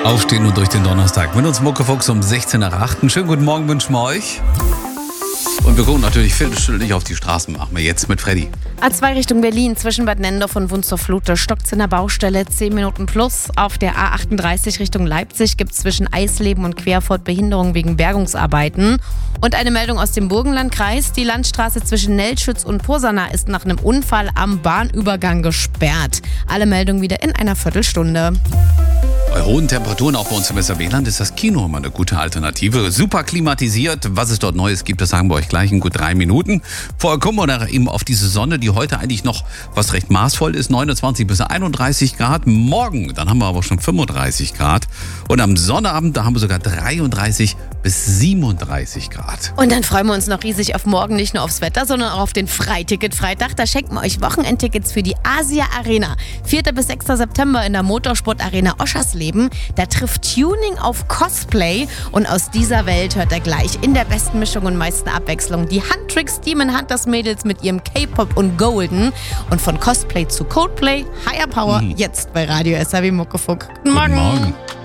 Aufstehen und durch den Donnerstag. Mit uns Muckefuchs um 16 nach 8. Schönen guten Morgen wünschen wir euch. Und wir gucken natürlich viertelstündig auf die Straßen. Machen wir jetzt mit Freddy. A2 Richtung Berlin zwischen Bad Nendorf und Wunstorf-Fluter stockt's in der Baustelle 10 Minuten plus. Auf der A38 Richtung Leipzig gibt's zwischen Eisleben und Querfurt Behinderung wegen Bergungsarbeiten. Und eine Meldung aus dem Burgenlandkreis. Die Landstraße zwischen Nellschütz und Posana ist nach einem Unfall am Bahnübergang gesperrt. Alle Meldungen wieder in einer Viertelstunde. Bei hohen Temperaturen, auch bei uns im Weserwehland, ist das Kino immer eine gute Alternative. Super klimatisiert. Was es dort Neues gibt, das sagen wir euch gleich in gut 3 Minuten. Vorher kommen wir dann eben auf diese Sonne, die heute eigentlich noch was recht maßvoll ist. 29 bis 31 Grad. Morgen, dann haben wir aber schon 35 Grad. Und am Sonnabend, da haben wir sogar 33 bis 37 Grad. Und dann freuen wir uns noch riesig auf morgen, nicht nur aufs Wetter, sondern auch auf den Freiticket-Freitag. Da schenken wir euch Wochenendtickets für die Asia Arena. 4. bis 6. September in der Motorsport-Arena Oschersleben. Da trifft Tuning auf Cosplay. Und aus dieser Welt hört er gleich in der besten Mischung und meisten Abwechslung die Huntrix Demon Hunters Mädels mit ihrem K-Pop und Golden. Und von Cosplay zu Coldplay, Higher Power, jetzt bei Radio SAW Muckefuck. Guten Morgen.